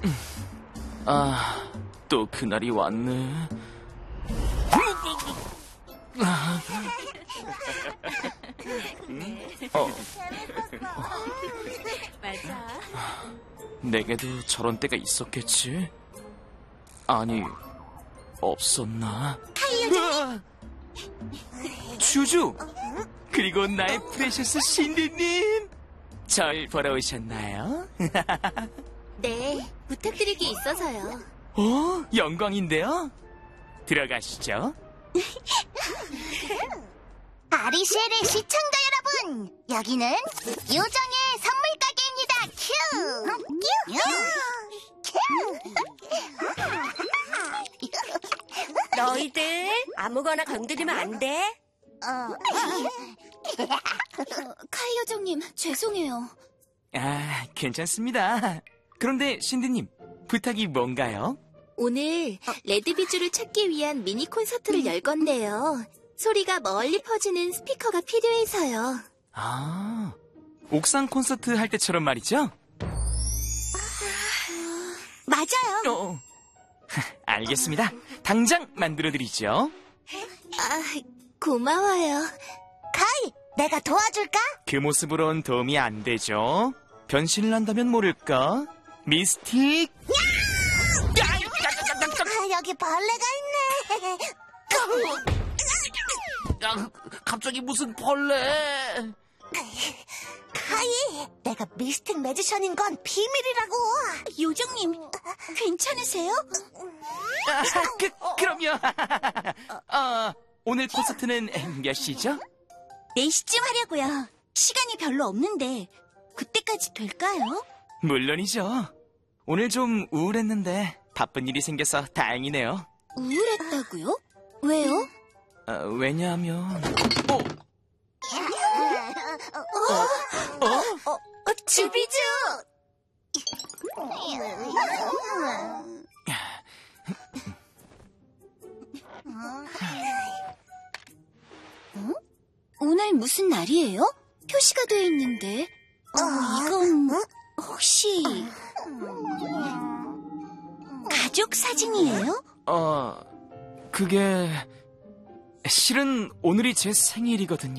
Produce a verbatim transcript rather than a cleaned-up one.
아, 또 그날이 왔네. 어, 맞아. 내게도 저런 때가 있었겠지? 아니, 없었나? 으아! 주주! 그리고 나의 프레셔스 신디님! 절 보러 오셨나요? 네, 부탁드릴 게 있어서요. 오, 영광인데요? 들어가시죠. 아리쉘의 시청자 여러분, 여기는 요정의 선물 가게입니다. 큐! 큐! 너희들 아무거나 건드리면 안 돼. 카이 요정님, 죄송해요. 아, 괜찮습니다. 그런데 신디님, 부탁이 뭔가요? 오늘 레드비주를 찾기 위한 미니 콘서트를 열 건데요. 소리가 멀리 퍼지는 스피커가 필요해서요. 아, 옥상 콘서트 할 때처럼 말이죠? 맞아요. 어, 알겠습니다. 당장 만들어드리죠. 아, 고마워요. 카이, 내가 도와줄까? 그 모습으론 도움이 안 되죠. 변신을 한다면 모를까? 미스틱! 아, 여기 벌레가 있네. 야, 갑자기 무슨 벌레? 카이, 내가 미스틱 매지션인 건 비밀이라고. 요정님, 괜찮으세요? 아, 그, 그럼요. 아, 오늘 콘서트는 몇 시죠? 네 시쯤 하려고요. 시간이 별로 없는데 그때까지 될까요? 물론이죠. 오늘 좀 우울했는데 바쁜 일이 생겨서 다행이네요. 우울했다고요? 왜요? 아, 왜냐하면... 어? 어? 어? 어, 주비주! 어? 오늘 무슨 날이에요? 표시가 되어 있는데. 어, 이건 혹시 가족 사진이에요? 어, 그게... 실은 오늘이 제 생일이거든요.